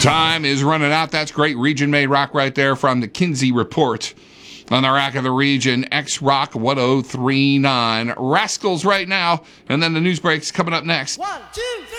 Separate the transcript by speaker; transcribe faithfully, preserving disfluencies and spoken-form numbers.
Speaker 1: Time is running out. That's great region-made rock right there from the Kinsey Report on the Rack of the Region, X-Rock one oh three point nine. Rascals right now, and then the news break's coming up next.
Speaker 2: One, two, three.